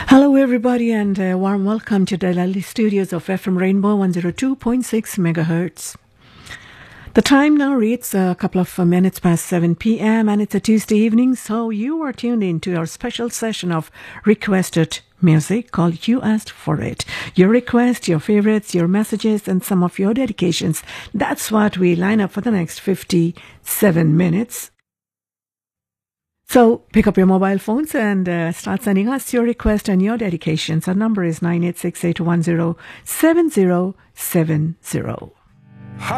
Hello, everybody, and a warm welcome to the Lally Studios of FM Rainbow 102.6 megahertz. The time now reads a couple of minutes past 7 p.m. and it's a Tuesday evening, so you are tuned in to our special session of requested music called You Asked For It. Your requests, your favorites, your messages, and some of your dedications. That's what we line up for the next 57 minutes. So pick up your mobile phones and start sending us your request and your dedications. Our number is 9868107070.